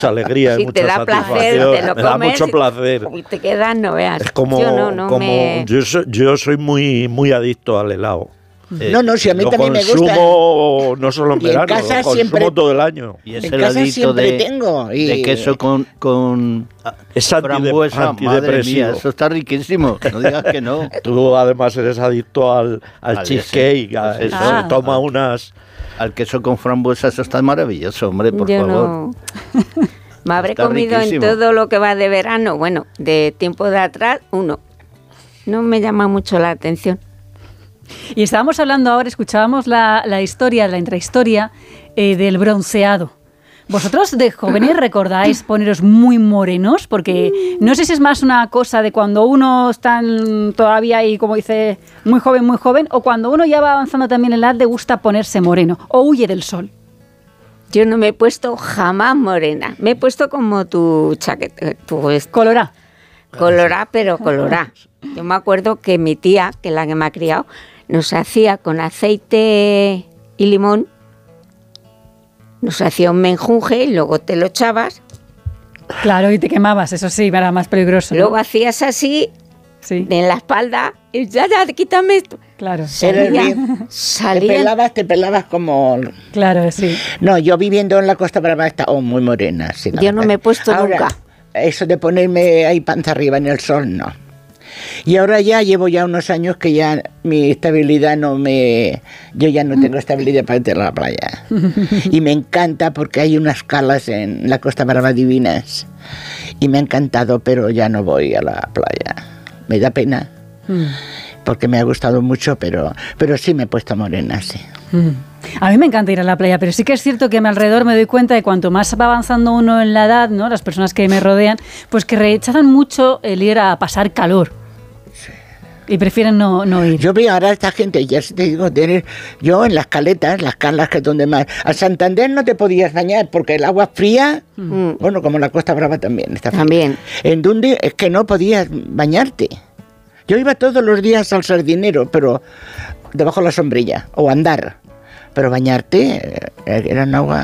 alegría y Si te mucha da placer, satisfacción. te lo Me da comes mucho placer. y te quedas, no veas. Es como yo soy muy adicto al helado. No, si a mí también me gusta. Lo consumo no solo en verano, casa lo consumo siempre, todo el año. Y es en el casa heladito siempre tengo. de queso con Es frambuesa, madre antidepresivo. mía, eso está riquísimo, no digas que no. Tú además eres adicto al cheesecake, eso. toma unas... Al queso con frambuesa, eso está maravilloso, hombre, por Yo favor. no. Me habré Está comido riquísimo. en todo lo que va de verano, bueno, de tiempo de atrás, uno. No me llama mucho la atención. Y estábamos hablando ahora, escuchábamos la historia, la intrahistoria del bronceado. ¿Vosotros de jóvenes recordáis poneros muy morenos? Porque no sé si es más una cosa de cuando uno está todavía ahí, como dice, muy joven, o cuando uno ya va avanzando también en la edad le gusta ponerse moreno, o huye del sol. Yo no me he puesto jamás morena. Me he puesto como tu chaqueta. Colorá. Colorá, pero colorá. Yo me acuerdo que mi tía, que es la que me ha criado, nos hacía con aceite y limón, nos hacía un menjunje y luego te lo echabas. Claro, y te quemabas, eso sí, era más peligroso, ¿no? Luego hacías así, sí, en la espalda, y ya, quítame esto. Claro. Salía. Te pelabas como... Claro, sí. No, yo viviendo en la Costa Brava estaba muy morena. Sí, yo no me he puesto ahora, nunca. Eso de ponerme ahí panza arriba en el sol, no. Y ahora ya llevo ya unos años que ya mi estabilidad yo ya no tengo estabilidad para ir a la playa. Y me encanta porque hay unas calas en la Costa Brava divinas. Y me ha encantado, pero ya no voy a la playa. Me da pena. Porque me ha gustado mucho, pero sí me he puesto morena, sí. A mí me encanta ir a la playa, pero sí que es cierto que a mi alrededor me doy cuenta de cuanto más va avanzando uno en la edad, ¿no? Las personas que me rodean, pues que rechazan mucho el ir a pasar calor. Sí. Y prefieren no ir. Yo veo ahora a esta gente, ya te digo, yo en las caletas, las calas que es donde más... A Santander no te podías bañar porque el agua fría, bueno, como la Costa Brava también está fría. También. En Dundee es que no podías bañarte. Yo iba todos los días al Sardinero, pero debajo de la sombrilla, o andar. Pero bañarte era un agua...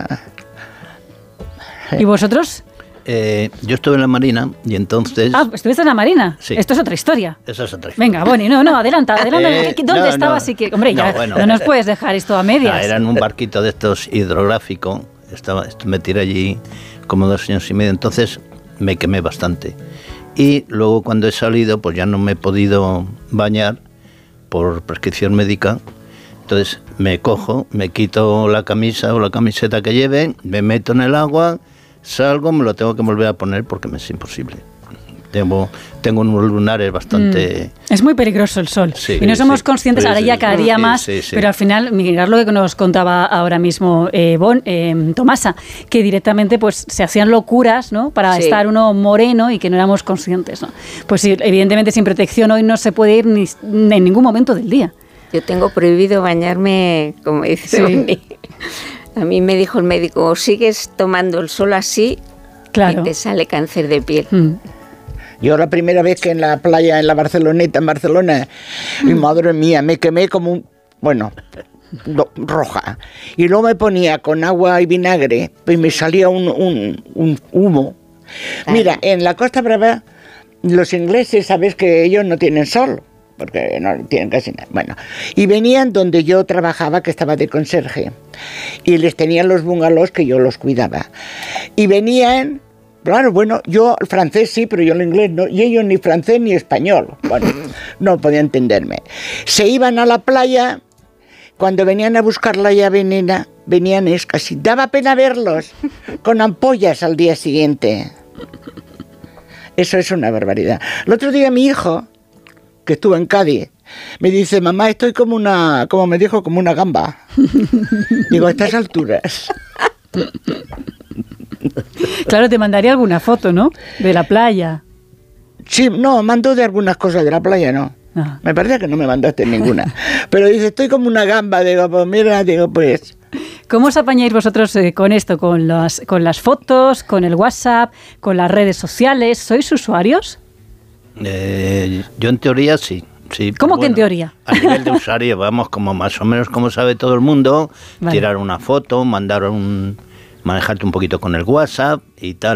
¿Y vosotros? Yo estuve en la Marina y entonces... Ah, ¿estuviste en la Marina? Sí. Esto es otra historia. Esa es otra historia. Venga, Bonnie, adelanta. ¿Dónde estabas? Hombre, ya, bueno, no nos puedes dejar esto a medias. Era en un barquito de estos hidrográfico. Me tiré allí como 2 años y medio, entonces me quemé bastante. Y luego cuando he salido, pues ya no me he podido bañar por prescripción médica. Entonces me cojo, me quito la camisa o la camiseta que lleve, me meto en el agua, salgo, me lo tengo que volver a poner porque me es imposible. Tengo unos lunares bastante... Es muy peligroso el sol. Sí, y no somos conscientes, sí, ahora ya cada día más, pero al final, mirar lo que nos contaba ahora mismo Tomasa, que directamente pues se hacían locuras, ¿no? Para estar uno moreno y que no éramos conscientes, ¿no? Pues sí, evidentemente sin protección hoy no se puede ir en ningún momento del día. Yo tengo prohibido bañarme, como dice Bonnie. A mí me dijo el médico, sigues tomando el sol así y te sale cáncer de piel. Yo la primera vez que en la playa, en la Barceloneta, en Barcelona, mi madre mía, me quemé como roja. Y luego me ponía con agua y vinagre y me salía un humo. Mira, en la Costa Brava, los ingleses, sabes que ellos no tienen sol, porque no tienen casi nada. Bueno, y venían donde yo trabajaba, que estaba de conserje, y les tenían los bungalows que yo los cuidaba. Y venían... Claro, bueno, yo el francés sí, pero yo el inglés no, y ellos ni francés ni español. Bueno, no podía entenderme. Se iban a la playa, cuando venían a buscar la llave nena, venían casi, daba pena verlos, con ampollas al día siguiente. Eso es una barbaridad. El otro día mi hijo, que estuvo en Cádiz, me dice, mamá, estoy como me dijo, como una gamba. Digo, a estas alturas... Claro, te mandaría alguna foto, ¿no? De la playa. Sí, no, mandó de algunas cosas de la playa, ¿no? Ah. Me parece que no me mandaste ninguna. Pero dice, estoy como una gamba. Digo, pues mira, pues... ¿Cómo os apañáis vosotros con esto? ¿Con las fotos, con el WhatsApp, con las redes sociales? ¿Sois usuarios? Yo en teoría sí. Sí, ¿Cómo que en teoría? A nivel de usuario, vamos, como más o menos como sabe todo el mundo, tirar una foto, mandar un manejarte un poquito con el WhatsApp y tal.